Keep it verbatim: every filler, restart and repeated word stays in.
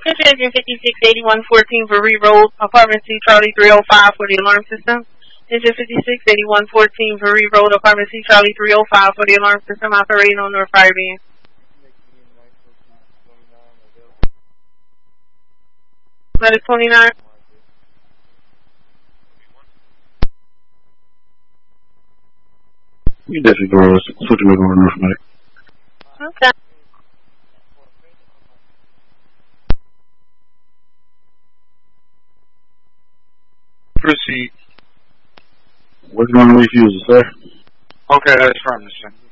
Engine fifty-six eighty-one fourteen Veree Road, Apartment C, Charlie three oh five for the alarm system. Engine fifty-six eighty-one fourteen Veree Road, Apartment C, Charlie three oh five for the alarm system operating on North Firebeam. Letter twenty-nine. You definitely go on switching over on North Medic. Okay. Proceed. What's going on with you, sir? Okay, that's from the